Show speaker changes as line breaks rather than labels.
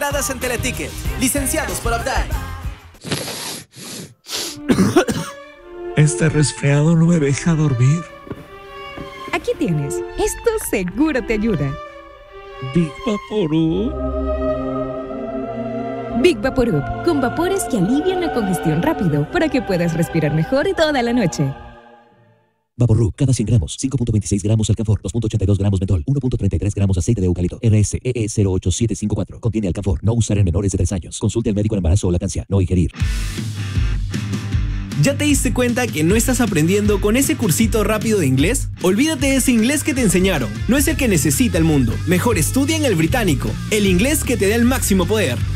En Teleticket, licenciados por Uptime.
Este resfriado no me deja dormir.
Aquí tienes. Esto seguro te ayuda.
Big Vaporub.
Big Vaporub, con vapores que alivian la congestión rápido para que puedas respirar mejor toda la noche.
Vaporub, cada 100 gramos, 5.26 gramos alcanfor, 2.82 gramos mentol, 1.33 gramos aceite de eucalipto, RSEE 08754. Contiene alcanfor, no usar en menores de 3 años. Consulte al médico en embarazo o lactancia, no ingerir.
¿Ya te diste cuenta que no estás aprendiendo con ese cursito rápido de inglés? Olvídate de ese inglés que te enseñaron. No es el que necesita el mundo. Mejor estudia en el británico, el inglés que te da el máximo poder.